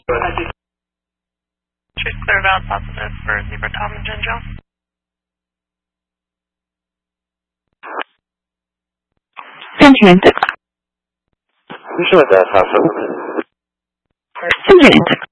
Choose clear valve positive for Zebra Tom and Jen Joe. Century 6. Who's with that hospital? Century 6.